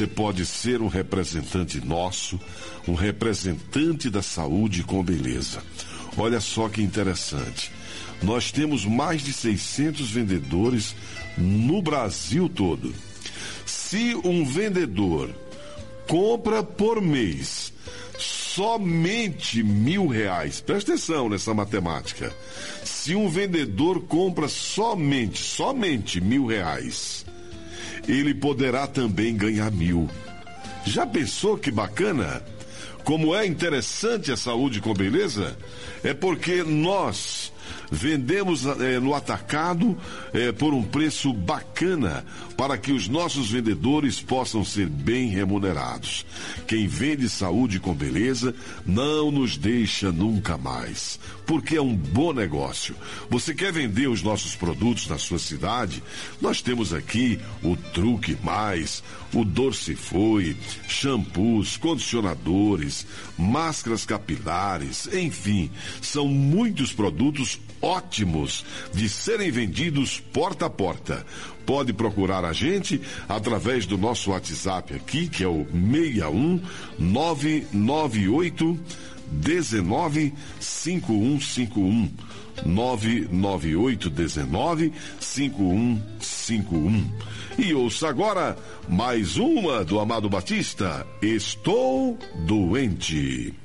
você pode ser um representante nosso, um representante da saúde com beleza. Olha só que interessante. Nós temos mais de 600 vendedores no Brasil todo. Se um vendedor compra por mês somente R$1.000, presta atenção nessa matemática. Se um vendedor compra somente R$1.000, ele poderá também ganhar 1.000. Já pensou que bacana? Como é interessante a saúde com beleza? É porque nós vendemos no atacado por um preço bacana para que os nossos vendedores possam ser bem remunerados. Quem vende saúde com beleza não nos deixa nunca mais, porque é um bom negócio. Você quer vender os nossos produtos na sua cidade? Nós temos aqui o Truque Mais, o Dorcifoi, shampoos, condicionadores, máscaras capilares, enfim, são muitos produtos ótimos de serem vendidos porta a porta. Pode procurar a gente através do nosso WhatsApp aqui, que é o 61 998 19 5151. 998 19 5151. E ouça agora mais uma do Amado Batista, Estou Doente.